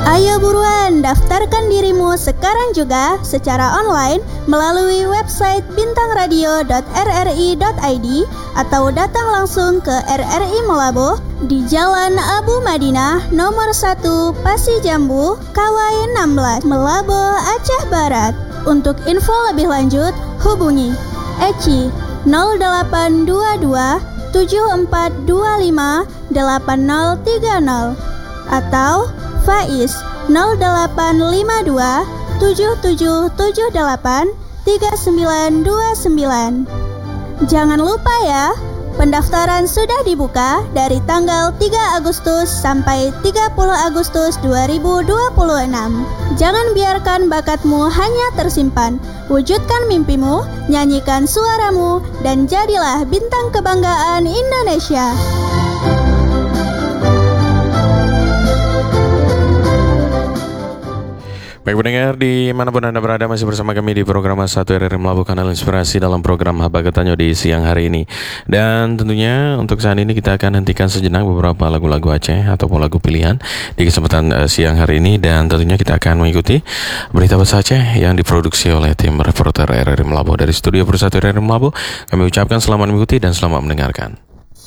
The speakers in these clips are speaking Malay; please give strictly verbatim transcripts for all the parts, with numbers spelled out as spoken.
Ayo buruan, daftarkan dirimu sekarang juga secara online melalui website bintang radio dot r r i dot i d atau datang langsung ke R R I Malabo di Jalan Abu Madinah nomor satu Pasi Jambu, Kawai enam belas, Malabo, Aceh Barat. Untuk info lebih lanjut, hubungi Eci nol delapan dua dua tujuh empat dua lima delapan nol tiga nol atau Faiz nol delapan lima dua tujuh tujuh tujuh delapan tiga sembilan dua sembilan. Jangan lupa ya, pendaftaran sudah dibuka dari tanggal tiga Agustus sampai tiga puluh Agustus dua ribu dua puluh enam. Jangan biarkan bakatmu hanya tersimpan. Wujudkan mimpimu, nyanyikan suaramu, dan jadilah bintang kebanggaan Indonesia. Baik pendengar, dimanapun Anda berada, masih bersama kami di program satu R R I Melabu, kanal inspirasi dalam program Haba Ketanyo di siang hari ini. Dan tentunya untuk saat ini kita akan hentikan sejenak beberapa lagu-lagu Aceh ataupun lagu pilihan di kesempatan uh, siang hari ini. Dan tentunya kita akan mengikuti berita bahasa Aceh yang diproduksi oleh tim reporter R R I Melabu. Dari studio Persatu R R I Melabu, kami ucapkan selamat mengikuti dan selamat mendengarkan.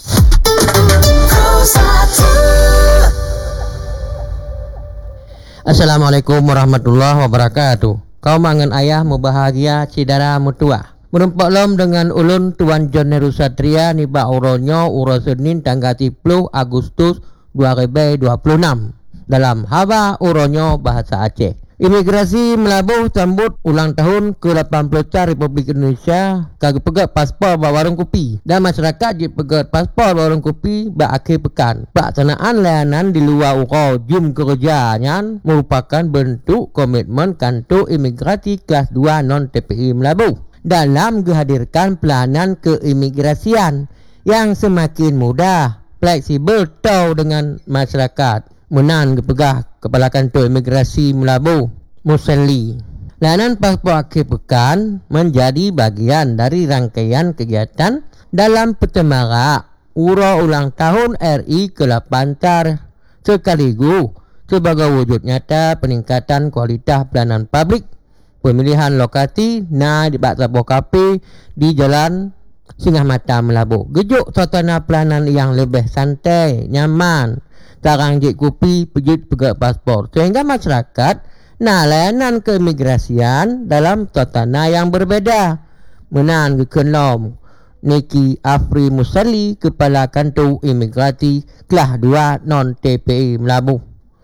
Assalamualaikum warahmatullahi wabarakatuh. Kau mangan ayah mu bahagia cidara mutua. Merempak lom dengan ulun Tuan John Neru Satria niba uronyo uro Senin tanggal sepuluh Agustus dua ribu dua puluh enam dalam Haba Uronyo Bahasa Aceh. Imigrasi Melabuh sambut ulang tahun ke lapan puluh Republik Indonesia kagak pegat paspor ba warung kopi dan masyarakat je pegat paspor warung kopi ba akhir pekan. Pelaksanaan layanan di luar urau jum kerjanya merupakan bentuk komitmen kantor imigrasi kelas dua non T P I Melabuh dalam menghadirkan pelayanan keimigrasian yang semakin mudah, fleksibel tau dengan masyarakat. Menan kepegah Kepala Kantor Imigrasi Melabuh Museli. Layanan paspor akhir pekan menjadi bagian dari rangkaian kegiatan dalam pertemarak Uro Ulang Tahun R I ke lapan tar sekaligus sebagai wujud nyata peningkatan kualitas pelayanan publik. Pemilihan lokasi na di Bak Sabuah Kafe di Jalan Singgah Mata Melabuh. Gejuk suasana pelayanan yang lebih santai, nyaman. Tarang jik kopi, pejit pegat paspor. Sehingga masyarakat nah layanan keimigrasian dalam suasana yang berbeza. Menan kekenlom Niki Afri Musali, Kepala Kantor Imigrasi kelas dua non T P I Melabuh.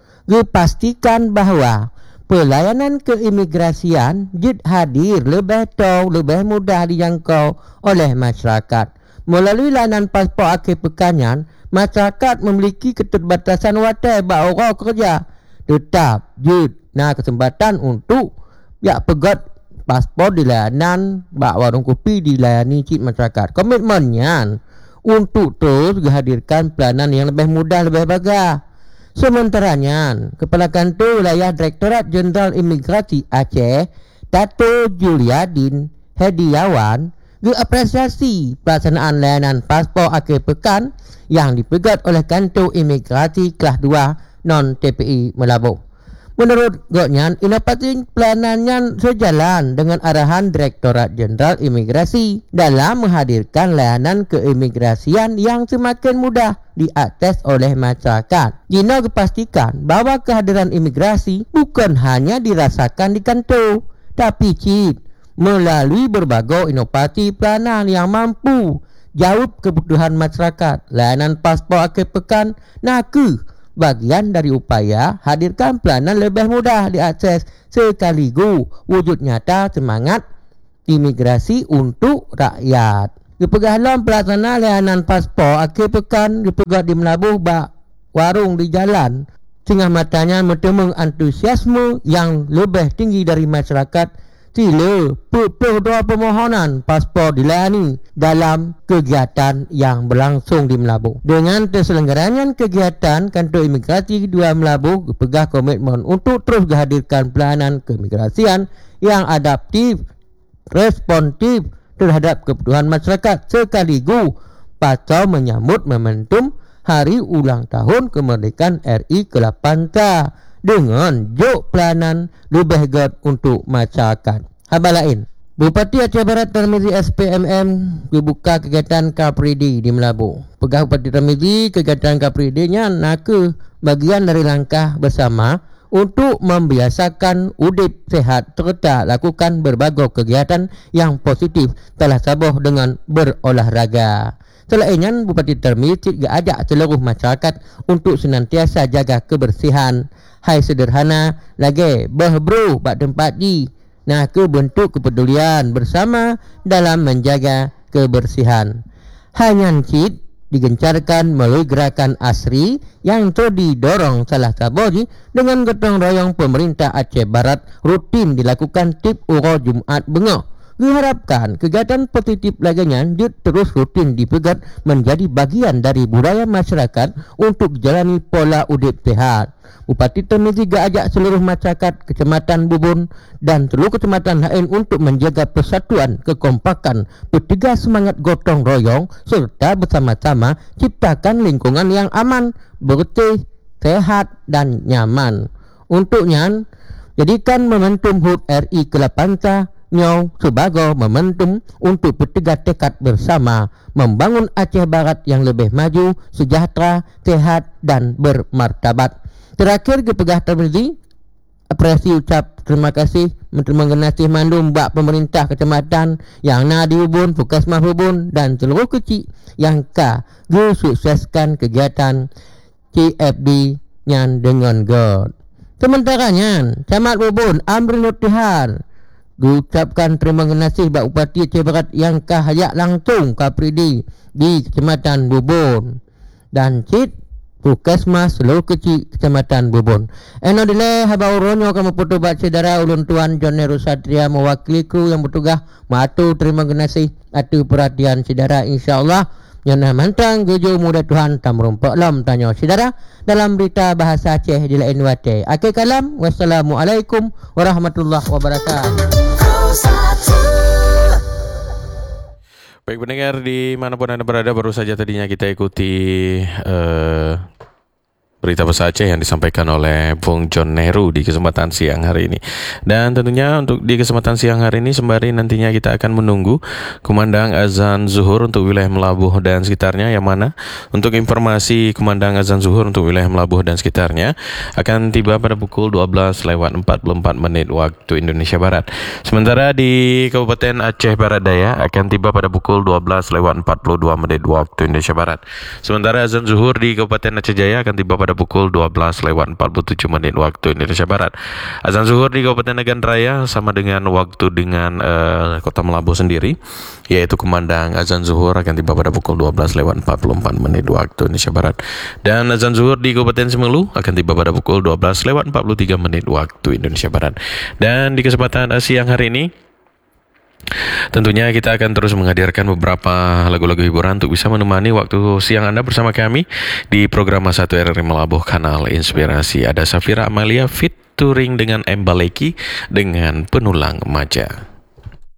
Dipastikan bahawa pelayanan keimigrasian jid hadir lebih tau, lebih mudah dijangkau oleh masyarakat. Melalui layanan paspor akhir pekannya, masyarakat memiliki keterbatasan watai bak orang kerja. Tetap jid nah kesempatan untuk ya pegat paspor di layanan bak warung kopi dilayani cik masyarakat. Komitmennya untuk terus dihadirkan pelayanan yang lebih mudah, lebih bagus. Sementaranya, Kepala Kantor Wilayah Direktorat Jenderal Imigrasi Aceh, Dato' Juliadin Hediawan, mengapresiasi pelaksanaan layanan paspor akhir pekan yang dipegat oleh Kantor Imigrasi kelas dua non T P I Melabuh. Menurut Goknyan, inovasi pelanannya sejalan dengan arahan Direktorat Jenderal Imigrasi dalam menghadirkan layanan keimigrasian yang semakin mudah diakses oleh masyarakat. Dino dipastikan bahawa kehadiran imigrasi bukan hanya dirasakan di kantor, tapi cip melalui berbagai inovasi pelayanan yang mampu jawab kebutuhan masyarakat. Layanan paspor akhir pekan naku bagian dari upaya hadirkan pelayanan lebih mudah diakses sekaligus wujud nyata semangat imigrasi untuk rakyat. Dipegah dalam pelaksana layanan paspor akhir pekan dipegah di Melabuh bak warung di jalan. Singgah matanya bertemu antusiasme yang lebih tinggi dari masyarakat. Sila berdoa permohonan paspor dilayani dalam kegiatan yang berlangsung di Melabuh. Dengan terselenggaranya kegiatan, Kantor Imigrasi dua Melabuh berpegang komitmen untuk terus menghadirkan pelayanan keimigrasian yang adaptif, responsif terhadap kebutuhan masyarakat sekaligus pasal menyambut momentum Hari Ulang Tahun Kemerdekaan R I ke lapan dengan jok pelanan lebih gad untuk masyarakat. Haba lain, Bupati Aceh Barat Tarmizi S P M M dibuka kegiatan Kapridi di Melabu. Pegah Bupati Tarmizi, kegiatan Kapridinya naka bagian dari langkah bersama untuk membiasakan udip sehat serta lakukan berbagai kegiatan yang positif telah sabuh dengan berolahraga. Selainnya, Bupati Tarmizi juga ajak seluruh masyarakat untuk senantiasa jaga kebersihan. Hai sederhana lagi berbro bak tempat di. Nah, ke bentuk kepedulian bersama dalam menjaga kebersihan. Hanya cit digencarkan melalui gerakan asri yang telah didorong salah satu dengan gotong royong pemerintah Aceh Barat rutin dilakukan tip uro Jumat Bengah. Diharapkan kegiatan positif lainnya terus rutin dipegat menjadi bagian dari budaya masyarakat untuk jalani pola udip sehat. Bupati Tarmizi juga ajak seluruh masyarakat Kecamatan Bubun dan seluruh kecamatan lain untuk menjaga persatuan, kekompakan, bertegas semangat gotong royong serta bersama-sama ciptakan lingkungan yang aman, bersih, sehat dan nyaman. Untuknya, jadikan momentum H U T R I ke delapan Nyau sebagai momentum untuk bertegak tekad bersama membangun Aceh Barat yang lebih maju, sejahtera, sehat dan bermartabat. Terakhir ke Pegah Tarmizi, apresiasi ucap terima kasih Menteri Mengenasi Mandum bak pemerintah kecamatan yang na di Ubun, Puskesmas Ubun dan seluruh kecil yang ka sukseskan kegiatan C F D-nya dengan God. Sementaranya, Camat Ubun Amri Nur Tihar diucapkan terima kasih bak Bupati Aceh Barat yang kahajak langsung Kapridi di Kecamatan Bubun dan Cit Puskesmas seluruh kecil Kecamatan Bubun. Eno dile haba uronyo kamu putu bak saudara ulun tuan John Neru Satria mewakili kru yang bertugas matu terima kasih atu perhatian saudara insyaallah yang mantang gejo muda Tuhan tamrumpak lam tanya saudara dalam berita bahasa Aceh di lain wate. Akhir kalam, wassalamualaikum warahmatullahi wabarakatuh. Baik pendengar dimanapun Anda berada, baru saja tadinya kita ikuti uh, berita bahasa Aceh yang disampaikan oleh Bung John Neru di kesempatan siang hari ini. Dan tentunya untuk di kesempatan siang hari ini sembari nantinya kita akan menunggu kumandang azan zuhur untuk wilayah Melabuh dan sekitarnya, yang mana untuk informasi kumandang azan zuhur untuk wilayah Melabuh dan sekitarnya akan tiba pada pukul dua belas lewat empat puluh empat menit waktu Indonesia Barat. Sementara di Kabupaten Aceh Barat Daya akan tiba pada pukul dua belas lewat empat puluh dua menit waktu Indonesia Barat. Sementara azan zuhur di Kabupaten Aceh Jaya akan tiba pada pukul dua belas lewat empat puluh tujuh menit waktu Indonesia Barat. Azan zuhur di Kabupaten Nagan Raya sama dengan waktu dengan uh, Kota Melabuh sendiri, yaitu kumandang azan zuhur akan tiba pada pukul dua belas lewat empat puluh empat menit waktu Indonesia Barat. Dan azan zuhur di Kabupaten Semelu akan tiba pada pukul dua belas lewat empat puluh tiga menit waktu Indonesia Barat. Dan di kesempatan siang hari ini tentunya kita akan terus menghadirkan beberapa lagu-lagu hiburan untuk bisa menemani waktu siang Anda bersama kami di program satu R R I Melabuh Kanal Inspirasi. Ada Safira Amalia featuring dengan Embaleki dengan Penulang Maja.